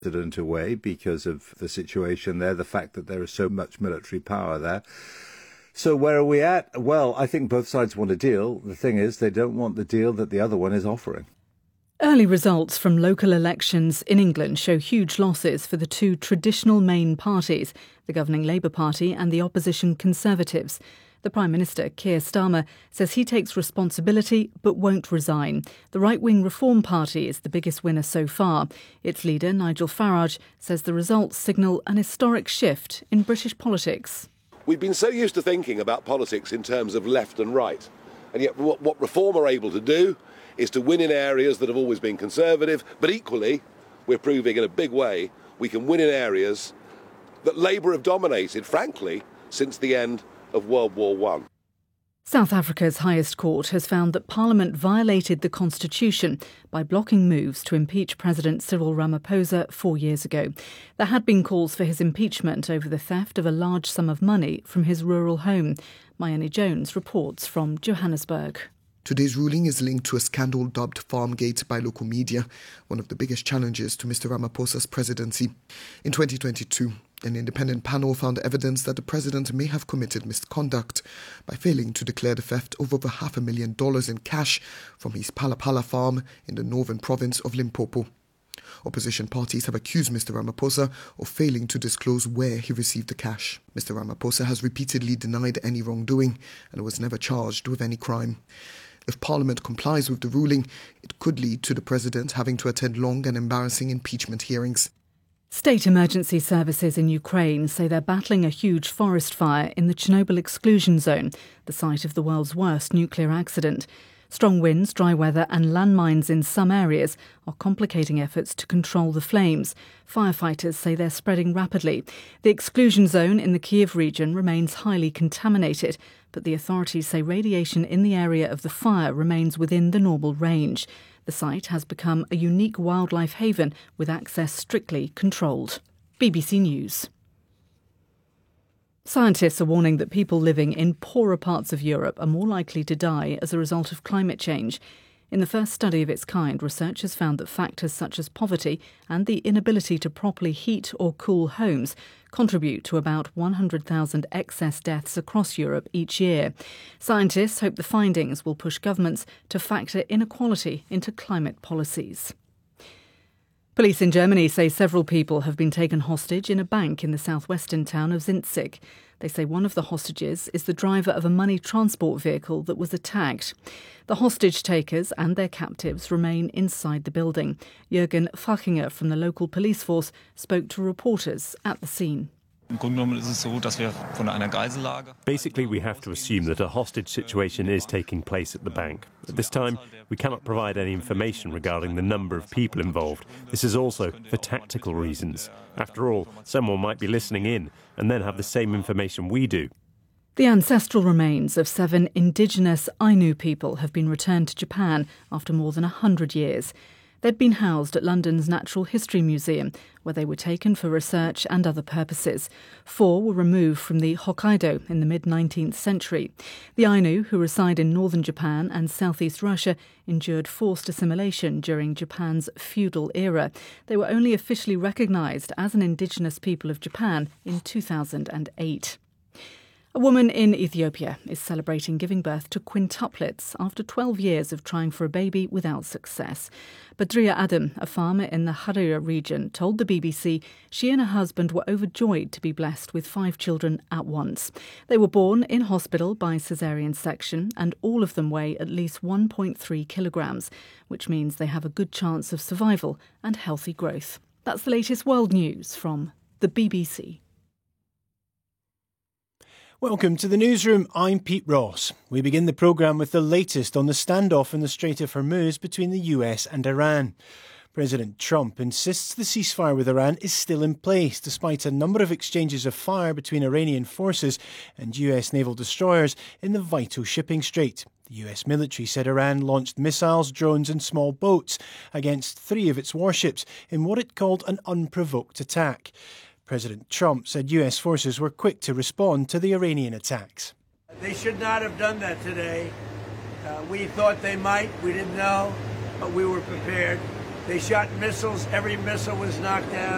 away because of the situation there, the fact that there is so much military power there. So where are we at? Well, I think both sides want a deal. The thing is, they don't want the deal that the other one is offering. Early results from local elections in England show huge losses for the two traditional main parties, the governing Labour Party and the opposition Conservatives. The Prime Minister, Keir Starmer, says he takes responsibility but won't resign. The right-wing Reform Party is the biggest winner so far. Its leader, Nigel Farage, says the results signal an historic shift in British politics. We've been so used to thinking about politics in terms of left and right, and yet what Reform are able to do is to win in areas that have always been conservative, but equally, we're proving in a big way, we can win in areas that Labour have dominated, frankly, since the end of World War I. South Africa's highest court has found that Parliament violated the constitution by blocking moves to impeach President Cyril Ramaphosa 4 years ago. There had been calls for his impeachment over the theft of a large sum of money from his rural home. Mayani Jones reports from Johannesburg. Today's ruling is linked to a scandal dubbed Farmgate by local media, one of the biggest challenges to Mr. Ramaphosa's presidency. In 2022, an independent panel found evidence that the president may have committed misconduct by failing to declare the theft of over $500,000 in cash from his Palapala farm in the northern province of Limpopo. Opposition parties have accused Mr. Ramaphosa of failing to disclose where he received the cash. Mr. Ramaphosa has repeatedly denied any wrongdoing and was never charged with any crime. If Parliament complies with the ruling, it could lead to the president having to attend long and embarrassing impeachment hearings. State emergency services in Ukraine say they're battling a huge forest fire in the Chernobyl exclusion zone, the site of the world's worst nuclear accident. Strong winds, dry weather and landmines in some areas are complicating efforts to control the flames. Firefighters say they're spreading rapidly. The exclusion zone in the Kyiv region remains highly contaminated, but the authorities say radiation in the area of the fire remains within the normal range. The site has become a unique wildlife haven with access strictly controlled. BBC News. Scientists are warning that people living in poorer parts of Europe are more likely to die as a result of climate change. In the first study of its kind, researchers found that factors such as poverty and the inability to properly heat or cool homes contribute to about 100,000 excess deaths across Europe each year. Scientists hope the findings will push governments to factor inequality into climate policies. Police in Germany say several people have been taken hostage in a bank in the southwestern town of Sinzig. They say one of the hostages is the driver of a money transport vehicle that was attacked. The hostage takers and their captives remain inside the building. Jürgen Fachinger from the local police force spoke to reporters at the scene. Basically, we have to assume that a hostage situation is taking place at the bank. At this time, we cannot provide any information regarding the number of people involved. This is also for tactical reasons. After all, someone might be listening in and then have the same information we do. The ancestral remains of 7 indigenous Ainu people have been returned to Japan after more than 100 years. They'd been housed at London's Natural History Museum, where they were taken for research and other purposes. 4 were removed from the Hokkaido in the mid-19th century. The Ainu, who reside in northern Japan and southeast Russia, endured forced assimilation during Japan's feudal era. They were only officially recognised as an indigenous people of Japan in 2008. A woman in Ethiopia is celebrating giving birth to quintuplets after 12 years of trying for a baby without success. Badria Adam, a farmer in the Harira region, told the BBC she and her husband were overjoyed to be blessed with 5 children at once. They were born in hospital by caesarean section and all of them weigh at least 1.3 kilograms, which means they have a good chance of survival and healthy growth. That's the latest world news from the BBC. Welcome to the newsroom. I'm Pete Ross. We begin the programme with the latest on the standoff in the Strait of Hormuz between the US and Iran. President Trump insists the ceasefire with Iran is still in place, despite a number of exchanges of fire between Iranian forces and US naval destroyers in the vital shipping strait. The US military said Iran launched missiles, drones and small boats against 3 of its warships in what it called an unprovoked attack. President Trump said US forces were quick to respond to the Iranian attacks. They should not have done that today. We thought they might. We didn't know, but we were prepared. They shot missiles. Every missile was knocked down.